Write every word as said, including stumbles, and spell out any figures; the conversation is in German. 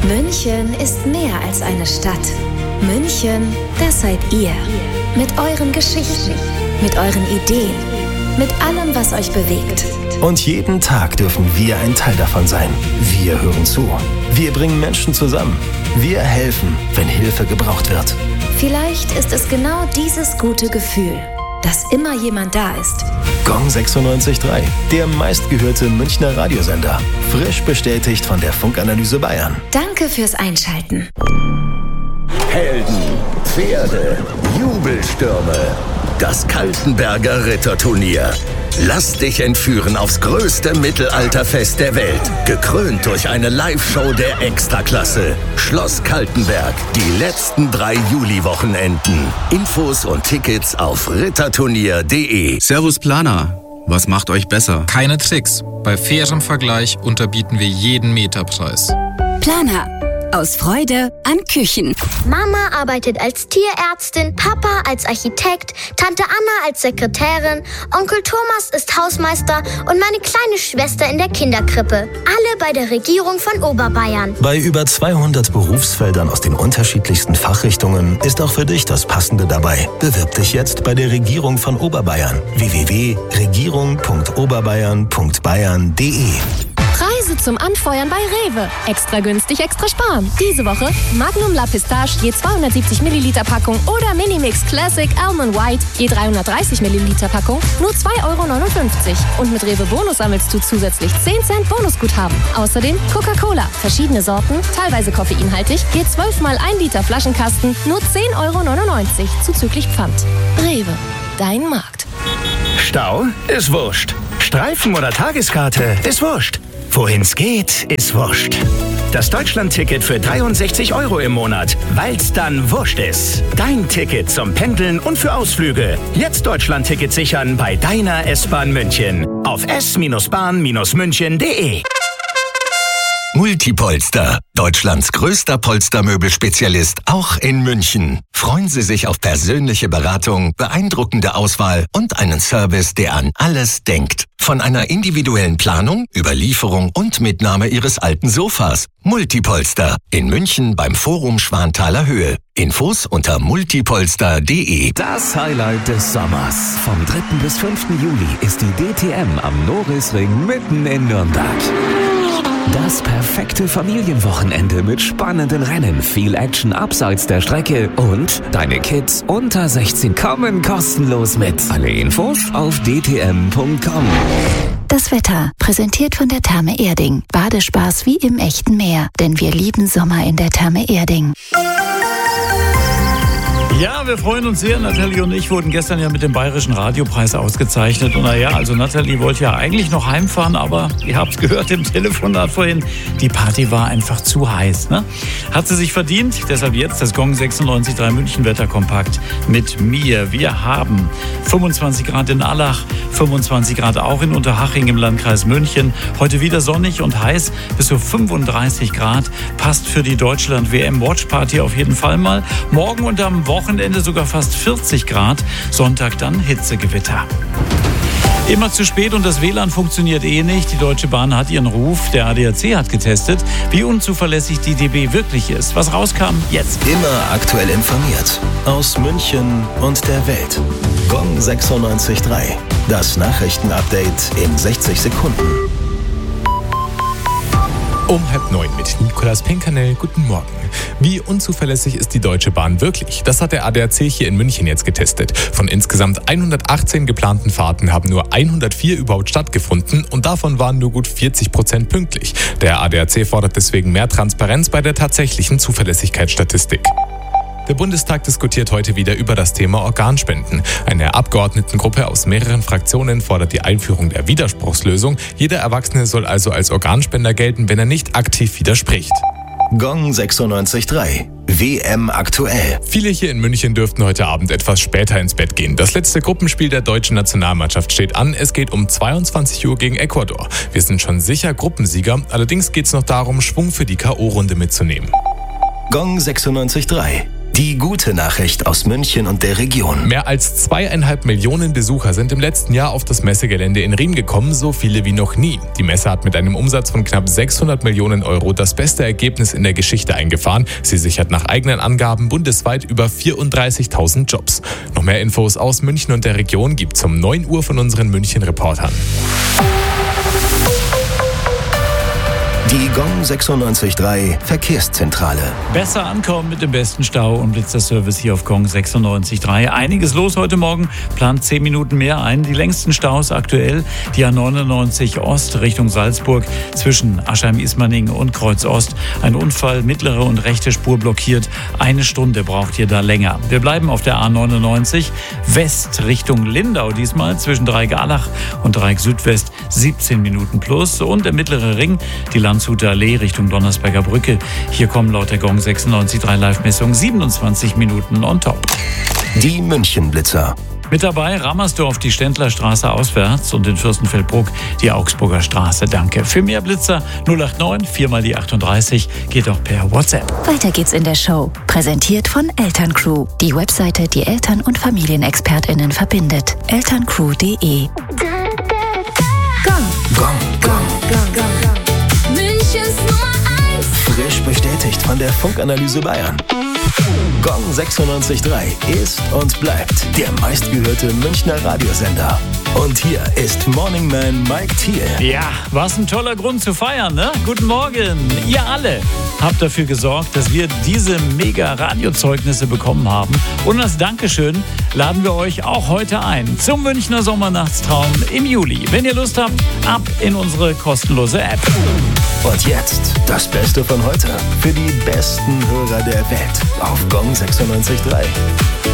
München ist mehr als eine Stadt. München, das seid ihr. Mit euren Geschichten, mit euren Ideen, mit allem, was euch bewegt. Und jeden Tag dürfen wir ein Teil davon sein. Wir hören zu. Wir bringen Menschen zusammen. Wir helfen, wenn Hilfe gebraucht wird. Vielleicht ist es genau dieses gute Gefühl, dass immer jemand da ist. Gong sechsundneunzig Komma drei, der meistgehörte Münchner Radiosender. Frisch bestätigt von der Funkanalyse Bayern. Danke fürs Einschalten. Helden, Pferde, Jubelstürme. Das Kaltenberger Ritterturnier. Lass dich entführen aufs größte Mittelalterfest der Welt. Gekrönt durch eine Live-Show der Extraklasse. Schloss Kaltenberg. Die letzten drei Juli-Wochenenden. Infos und Tickets auf ritterturnier punkt de. Servus Planer. Was macht euch besser? Keine Tricks. Bei fairem Vergleich unterbieten wir jeden Meterpreis. Planer. Aus Freude an Küchen. Mama arbeitet als Tierärztin, Papa als Architekt, Tante Anna als Sekretärin, Onkel Thomas ist Hausmeister und meine kleine Schwester in der Kinderkrippe. Alle bei der Regierung von Oberbayern. Bei über zweihundert Berufsfeldern aus den unterschiedlichsten Fachrichtungen ist auch für dich das Passende dabei. Bewirb dich jetzt bei der Regierung von Oberbayern. w w w punkt regierung punkt oberbayern punkt bayern punkt de. Preise zum Anfeuern bei Rewe. Extra günstig, extra sparen. Diese Woche Magnum La Pistache je zweihundertsiebzig Milliliter Packung oder Minimix Classic Almond White je dreihundertdreißig Milliliter Packung nur zwei Euro neunundfünfzig. Und mit Rewe Bonus sammelst du zusätzlich zehn Cent Bonusguthaben. Außerdem Coca-Cola, verschiedene Sorten, teilweise koffeinhaltig, je zwölf mal ein Liter Flaschenkasten nur zehn Euro neunundneunzig zuzüglich Pfand. Rewe, dein Markt. Stau ist wurscht. Streifen oder Tageskarte ist wurscht. Wohin's geht, ist wurscht. Das Deutschland-Ticket für dreiundsechzig Euro im Monat, weil's dann wurscht ist. Dein Ticket zum Pendeln und für Ausflüge. Jetzt Deutschland-Ticket sichern bei deiner S-Bahn München. Auf s bahn münchen punkt de. Multipolster, Deutschlands größter Polstermöbelspezialist, auch in München. Freuen Sie sich auf persönliche Beratung, beeindruckende Auswahl und einen Service, der an alles denkt. Von einer individuellen Planung über Lieferung und Mitnahme Ihres alten Sofas. Multipolster in München beim Forum Schwanthaler Höhe. Infos unter multipolster punkt de. Das Highlight des Sommers. Vom dritten bis fünften Juli ist die D T M am Norisring mitten in Nürnberg. Das perfekte Familienwochenende mit spannenden Rennen, viel Action abseits der Strecke und deine Kids unter sechzehn kommen kostenlos mit. Alle Infos auf d t m punkt com. Das Wetter, präsentiert von der Therme Erding. Badespaß wie im echten Meer, denn wir lieben Sommer in der Therme Erding. Ja, wir freuen uns sehr. Nathalie und ich wurden gestern ja mit dem Bayerischen Radiopreis ausgezeichnet. Und naja, also Nathalie wollte ja eigentlich noch heimfahren, aber ihr habt es gehört im Telefonat vorhin, die Party war einfach zu heiß. Ne? Hat sie sich verdient, deshalb jetzt das Gong sechsundneunzig Komma drei München Wetterkompakt mit mir. Wir haben fünfundzwanzig Grad in Allach, fünfundzwanzig Grad auch in Unterhaching im Landkreis München. Heute wieder sonnig und heiß, bis zu fünfunddreißig Grad. Passt für die Deutschland-W M-Watch-Party auf jeden Fall mal. Morgen und am Wochenende Wochenende sogar fast vierzig Grad, Sonntag dann Hitzegewitter. Immer zu spät und das W L A N funktioniert eh nicht. Die Deutsche Bahn hat ihren Ruf. Der A D A C hat getestet, wie unzuverlässig die D B wirklich ist. Was rauskam, jetzt. Immer aktuell informiert. Aus München und der Welt. Gong sechsundneunzig Komma drei. Das Nachrichtenupdate in sechzig Sekunden. Um halb neun mit Nicolas Pinkernell. Guten Morgen. Wie unzuverlässig ist die Deutsche Bahn wirklich? Das hat der A D A C hier in München jetzt getestet. Von insgesamt hundertachtzehn geplanten Fahrten haben nur hundertvier überhaupt stattgefunden und davon waren nur gut vierzig Prozent pünktlich. Der A D A C fordert deswegen mehr Transparenz bei der tatsächlichen Zuverlässigkeitsstatistik. Der Bundestag diskutiert heute wieder über das Thema Organspenden. Eine Abgeordnetengruppe aus mehreren Fraktionen fordert die Einführung der Widerspruchslösung. Jeder Erwachsene soll also als Organspender gelten, wenn er nicht aktiv widerspricht. Gong sechsundneunzig Komma drei. W M aktuell. Viele hier in München dürften heute Abend etwas später ins Bett gehen. Das letzte Gruppenspiel der deutschen Nationalmannschaft steht an. Es geht um zweiundzwanzig Uhr gegen Ecuador. Wir sind schon sicher Gruppensieger. Allerdings geht es noch darum, Schwung für die K O-Runde mitzunehmen. Gong sechsundneunzig Komma drei. Die gute Nachricht aus München und der Region. Mehr als zweieinhalb Millionen Besucher sind im letzten Jahr auf das Messegelände in Riem gekommen, so viele wie noch nie. Die Messe hat mit einem Umsatz von knapp sechshundert Millionen Euro das beste Ergebnis in der Geschichte eingefahren. Sie sichert nach eigenen Angaben bundesweit über vierunddreißigtausend Jobs. Noch mehr Infos aus München und der Region gibt's um neun Uhr von unseren München-Reportern. Die Gong sechsundneunzig Komma drei Verkehrszentrale. Besser ankommen mit dem besten Stau- und Blitzerservice hier auf Gong sechsundneunzig Komma drei. Einiges los heute Morgen, plant zehn Minuten mehr ein. Die längsten Staus aktuell, die A neunundneunzig Ost Richtung Salzburg zwischen Aschheim-Ismaning und Kreuz Ost. Ein Unfall, mittlere und rechte Spur blockiert. Eine Stunde braucht ihr da länger. Wir bleiben auf der A neunundneunzig West Richtung Lindau diesmal zwischen Dreieck-Allach und Dreieck Südwest siebzehn Minuten plus. Und der mittlere Ring, die Landshuter Allee Richtung Donnersberger Brücke. Hier kommen laut der Gong sechsundneunzig Komma drei Live-Messung siebenundzwanzig Minuten on top. Die München-Blitzer. Mit dabei Rammersdorf, die Ständlerstraße auswärts und in Fürstenfeldbruck die Augsburger Straße. Danke. Für mehr Blitzer null acht neun vier mal die achtunddreißig geht auch per WhatsApp. Weiter geht's in der Show. Präsentiert von Elterncrew. Die Webseite, die Eltern- und FamilienexpertInnen verbindet. elterncrew punkt de. Gong, Gong, Gong. Münchens Nummer eins. Frisch bestätigt von der Funkanalyse Bayern. Gong sechsundneunzig Komma drei ist und bleibt der meistgehörte Münchner Radiosender. Und hier ist Morning Man Mike Thiel. Ja, was ein toller Grund zu feiern, ne? Guten Morgen. Ihr alle habt dafür gesorgt, dass wir diese mega Radiozeugnisse bekommen haben. Und als Dankeschön laden wir euch auch heute ein zum Münchner Sommernachtstraum im Juli. Wenn ihr Lust habt, ab in unsere kostenlose App. Und jetzt das Beste von heute für die besten Hörer der Welt auf Gong sechsundneunzig Komma drei.